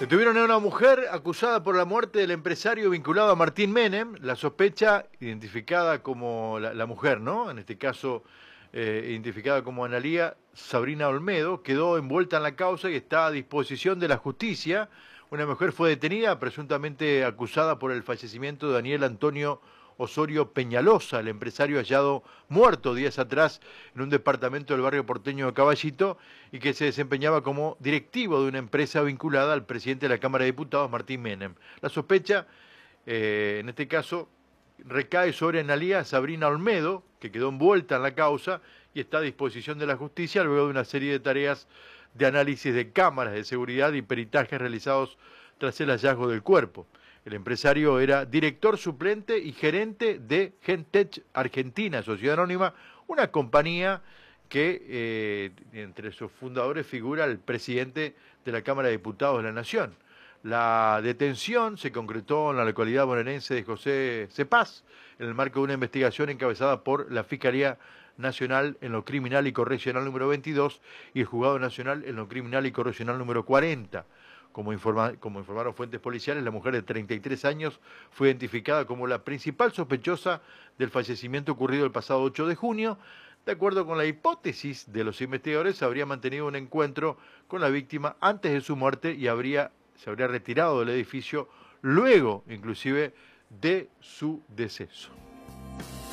Detuvieron a una mujer acusada por la muerte del empresario vinculado a Martín Menem. La sospecha, identificada como la mujer, ¿no? En este caso, identificada como Analía Sabrina Olmedo, quedó envuelta en la causa y está a disposición de la justicia. Una mujer fue detenida, presuntamente acusada por el fallecimiento de Daniel Antonio Osorio Peñalosa, el empresario hallado muerto días atrás en un departamento del barrio porteño de Caballito y que se desempeñaba como directivo de una empresa vinculada al presidente de la Cámara de Diputados, Martín Menem. La sospecha, en este caso, recae sobre Analía Sabrina Olmedo, que quedó envuelta en la causa y está a disposición de la justicia luego de una serie de tareas de análisis de cámaras de seguridad y peritajes realizados tras el hallazgo del cuerpo. El empresario era director suplente y gerente de Gentech Argentina, sociedad anónima, una compañía que entre sus fundadores figura el presidente de la Cámara de Diputados de la Nación. La detención se concretó en la localidad bonaerense de José Cepaz, en el marco de una investigación encabezada por la Fiscalía Nacional en lo Criminal y Correccional número 22 y el Juzgado Nacional en lo Criminal y Correccional número 40. Como informaron fuentes policiales, la mujer de 33 años fue identificada como la principal sospechosa del fallecimiento ocurrido el pasado 8 de junio. De acuerdo con la hipótesis de los investigadores, habría mantenido un encuentro con la víctima antes de su muerte y se habría retirado del edificio luego, inclusive, de su deceso.